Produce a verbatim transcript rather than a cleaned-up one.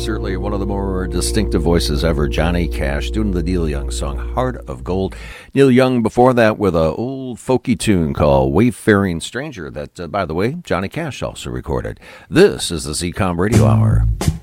certainly one of the more distinctive voices ever, Johnny Cash, doing the Neil Young song, Heart of Gold. Neil Young before that with an old folky tune called Wayfaring Stranger that, uh, by the way, Johnny Cash also recorded. This is the Z COM Radio Hour.